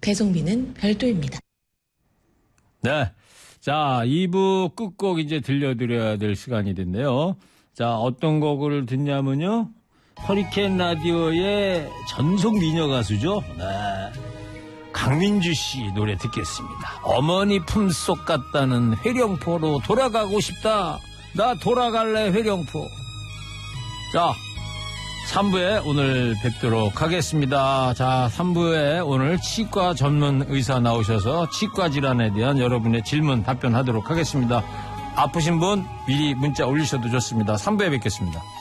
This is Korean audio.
배송비는 별도입니다. 네. 자, 2부 끝곡 이제 들려드려야 될 시간이 됐네요. 자, 어떤 곡을 듣냐면요. 허리케인 라디오의 전속 미녀 가수죠. 네. 강민주 씨 노래 듣겠습니다. 어머니 품속 같다는 회령포로 돌아가고 싶다. 나 돌아갈래 회령포. 자, 3부에 오늘 뵙도록 하겠습니다. 자, 3부에 오늘 치과 전문 의사 나오셔서 치과 질환에 대한 여러분의 질문 답변하도록 하겠습니다. 아프신 분 미리 문자 올리셔도 좋습니다. 3부에 뵙겠습니다.